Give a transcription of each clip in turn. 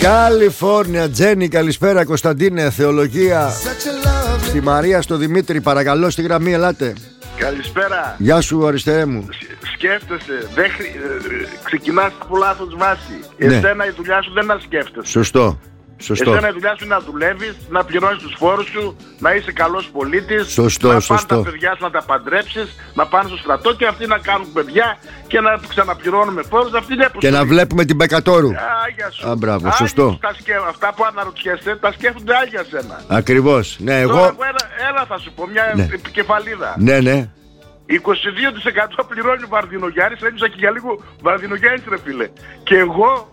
Καλιφόρνια, Τζένι, καλησπέρα. Κωνσταντίνε, θεολογία. Στη Μαρία, στο Δημήτρη, παρακαλώ στη γραμμή, ελάτε. Καλησπέρα. Γεια σου, αριστερέ μου. Σκέφτεσαι, ξεκινάς από λάθος βάση. Ναι. Εσένα η δουλειά σου δεν να σκέφτεσαι. Σωστό. Εσένα η δουλειά σου είναι να δουλεύεις, να πληρώνεις τους φόρους σου, να είσαι καλός πολίτης, σωστό, να σωστό. πάνε τα παιδιά σου να τα παντρέψεις, να πάνε στο στρατό και αυτοί να κάνουν παιδιά και να ξαναπληρώνουμε φόρους. Αυτή είναι και να βλέπουμε την Πεκατόρου. Άγια σου. Α, μπράβο, Άγια σωστό. σου, αυτά που αναρωτιέσαι τα σκέφτονται άγια σένα. Ακριβώς. Ναι, εγώ. Τώρα, έλα θα σου πω μια επικεφαλίδα. Ναι, ναι. 22% πληρώνει ο Βαρδινογιάννης, ένιωσα και για λίγο Βαρδινογιάννης ρε φίλε. Και εγώ,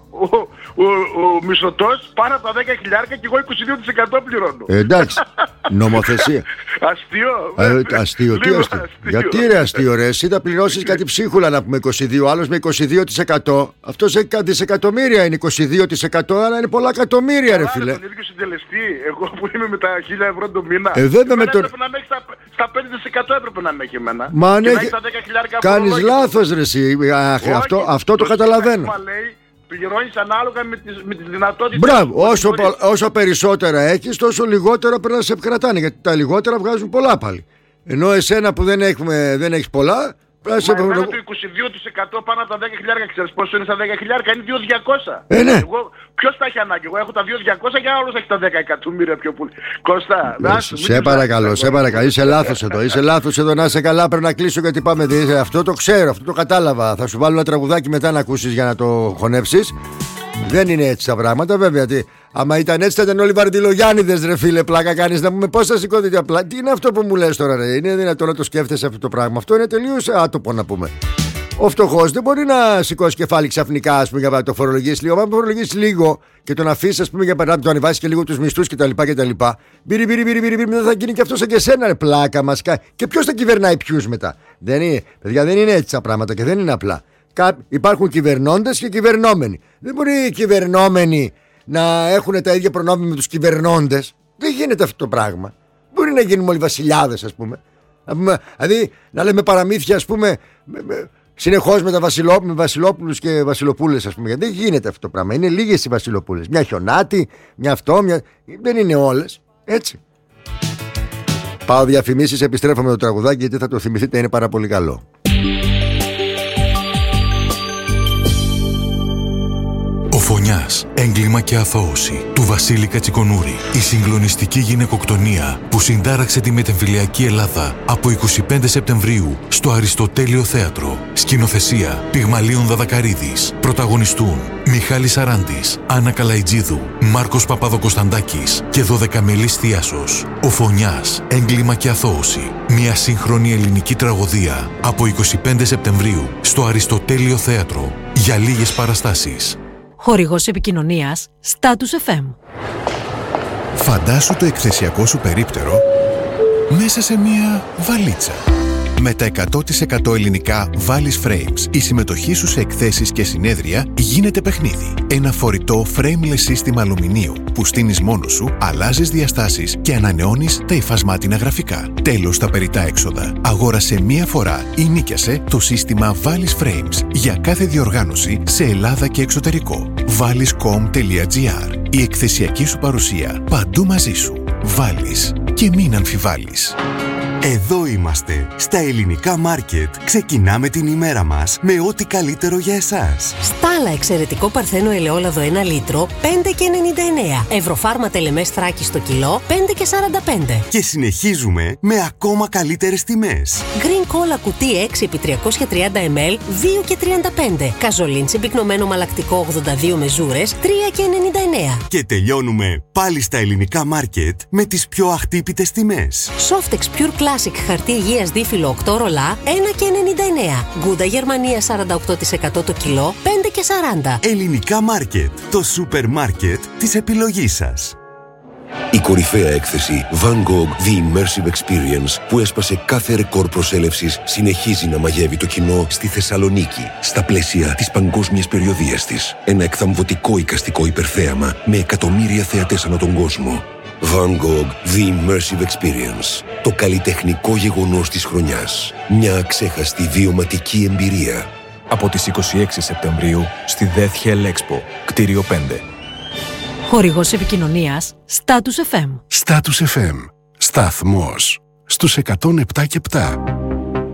ο μισθωτός, πάνω από τα 10.000 και εγώ 22% πληρώνω. Εντάξει, νομοθεσία. Αστείο. Αστείο, τι αστείο. Γιατί ρε αστείο ρε, εσύ θα πληρώσεις κάτι ψίχουλα να πούμε 22, άλλος με 22%. Αυτός έχει κάτι δισεκατομμύρια, είναι 22%, αλλά είναι πολλά εκατομμύρια ρε φίλε. Τον ίδιο συντελεστή, εγώ που είμαι με τα 1.000 ευρώ το μήνα. Βέβαια με τον... Έπρεπε να με έχει στα 5% έπρεπε να με έχει εμένα. Μα αν έχει... Κάνεις λάθος ρε εσύ, αυτό το καταλαβαίνω. Πληρώνεις ανάλογα με τις δυνατότητες. Μπράβο, όσο περισσότερα έχεις, τόσο λιγότερα πρέπει να σε κρατάνε. Γιατί τα λιγότερα βγάζουν πολλά πάλι. Ενώ εσένα που δεν έχεις πολλά, πρέπει να εμένα το 22% πάνω από τα 10.000, ξέρεις πόσο είναι στα 10.000, είναι 2.200. Ναι. Ποιος τα έχει ανάγκη, εγώ έχω τα 2.200 και άλλος έχει τα 10 εκατομμύρια πιο πολύ. Κώστα, σε παρακαλώ, είσαι λάθος εδώ, να είσαι καλά, πρέπει να κλείσω γιατί πάμε. Αυτό το ξέρω, αυτό το κατάλαβα. Θα σου βάλω ένα τραγουδάκι μετά να ακούσεις για να το χωνέψεις. Δεν είναι έτσι τα πράγματα, βέβαια. Άμα ήταν έτσι θα ήταν όλοι Βαρδιλογιάννηδες ρε φίλε. Πλάκα κάνεις να πούμε πώς θα σηκώθείτε απλά. Τι είναι αυτό που μου λες τώρα ρε? Είναι δυνατόν να το σκέφτεσαι αυτό το πράγμα? Αυτό είναι τελείως άτομο να πούμε. Ο φτωχός δεν μπορεί να σηκώσει κεφάλι ξαφνικά, ας πούμε, για να το φορολογήσει λίγο. Αν το φορολογήσει λίγο και τον αφήσει, ας πούμε, για παράδειγμα, το ανεβάσει και λίγο τους μισθούς κτλ. Μπυρι, δεν θα γίνει και αυτό σαν και εσένα, ρε πλάκα μας. Και ποιος θα κυβερνάει ποιους μετά? Δεν είναι, παιδιά, δεν είναι έτσι τα πράγματα και δεν είναι απλά. Υπάρχουν κυβερνώντες και κυβερνόμενοι. Δεν μπορεί οι κυβερνόμενοι να έχουν τα ίδια προνόμια με τους κυβερνώντες. Δεν γίνεται αυτό το πράγμα. Μπορεί να γίνουμε όλοι βασιλιάδες, ας πούμε. Δηλαδή να λέμε παραμύθια, ας πούμε, συνεχώς με τα βασιλόπουλους και βασιλοπούλες, ας πούμε. Γιατί δεν γίνεται αυτό το πράγμα. Είναι λίγες οι βασιλοπούλες. Μια χιονάτη, μια αυτό, δεν είναι όλες. Έτσι. Πάω διαφημίσεις, επιστρέφω με το τραγουδάκι γιατί θα το θυμηθείτε, είναι πάρα πολύ καλό. Φωνιάς, έγκλημα και αθώωση του Βασίλη Κατσικονούρη. Η συγκλονιστική γυναικοκτονία που συντάραξε τη μετεμφυλιακή Ελλάδα από 25 Σεπτεμβρίου στο Αριστοτέλειο Θέατρο. Σκηνοθεσία Πυγμαλίων Δαδακαρίδης. Πρωταγωνιστούν Μιχάλης Αράντης, Άννα Καλαϊτζίδου, Μάρκος Παπαδοκοσταντάκης και 12μελής Θίασος. Ο Φωνιάς, έγκλημα και αθώωση. Μια σύγχρονη ελληνική τραγωδία από 25 Σεπτεμβρίου στο Αριστοτέλειο Θέατρο. Για λίγες παραστάσεις. Χορηγός επικοινωνίας Status FM. Φαντάσου το εκθεσιακό σου περίπτερο μέσα σε μία βαλίτσα. Με τα 100% ελληνικά Valis Frames, η συμμετοχή σου σε εκθέσεις και συνέδρια γίνεται παιχνίδι. Ένα φορητό frameless σύστημα αλουμινίου που στείνεις μόνος σου, αλλάζεις διαστάσεις και ανανεώνεις τα υφασμάτινα γραφικά. Τέλος τα περιττά έξοδα. Αγόρασε μία φορά ή νίκιασε το σύστημα Valis Frames για κάθε διοργάνωση σε Ελλάδα και εξωτερικό. valis.com.gr. Η εκθεσιακή σου παρουσία παντού μαζί σου. Valis. Και μην αμφιβάλλεις. Εδώ είμαστε, στα ελληνικά μάρκετ. Ξεκινάμε την ημέρα μας με ό,τι καλύτερο για εσάς. Στάλα εξαιρετικό παρθένο ελαιόλαδο 1 λίτρο, 5,99. Ευρωφάρμα τελεμές Θράκη στο κιλό, 5,45. Και συνεχίζουμε με ακόμα καλύτερες τιμές. Green Cola κουτί 6x330 ml, 2,35. Καζολίντσι πυκνωμένο μαλακτικό 82 μεζούρες, 3,99. Και τελειώνουμε πάλι στα ελληνικά μάρκετ με τις πιο αχτύπητες τιμές. Softex Pure Classic χαρτί υγείας δίφυλλο 8 ρολά, 1,99. Γκούντα Γερμανία 48% το κιλό, 5,40. Ελληνικά μάρκετ, το σούπερ μάρκετ της επιλογής σας. Η κορυφαία έκθεση Van Gogh The Immersive Experience που έσπασε κάθε ρεκόρ προσέλευσης συνεχίζει να μαγεύει το κοινό στη Θεσσαλονίκη στα πλαίσια της παγκόσμιας περιοδίας της. Ένα εκθαμβωτικό εικαστικό υπερθέαμα με εκατομμύρια θεατές ανά τον κόσμο. Van Gogh The Immersive Experience. Το καλλιτεχνικό γεγονός της χρονιάς. Μια αξέχαστη βιωματική εμπειρία. Από τις 26 Σεπτεμβρίου στη Death Hell Expo, κτίριο 5. Χορηγός επικοινωνίας Status FM. Status FM. Σταθμός στους 107 και 7.